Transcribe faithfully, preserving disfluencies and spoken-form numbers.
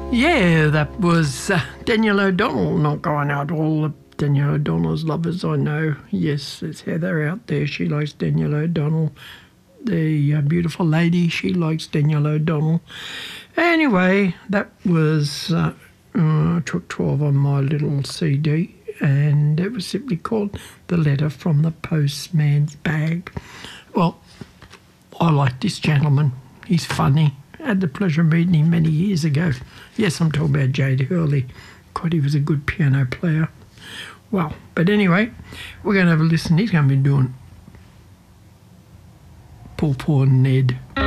Yeah, that was uh, Daniel O'Donnell. Not going out to all the Daniel O'Donnell's lovers I know. Yes, there's Heather out there. She likes Daniel O'Donnell. The uh, beautiful lady, she likes Daniel O'Donnell. Anyway, that was uh, uh, took twelve on my little C D, and it was simply called The Letter from the Postman's Bag. Well, I like this gentleman. He's funny. I had the pleasure of meeting him many years ago. Yes, I'm talking about Jade Hurley. God, he was a good piano player. Well, but anyway, we're going to have a listen. He's going to be doing Poor Poor Ned.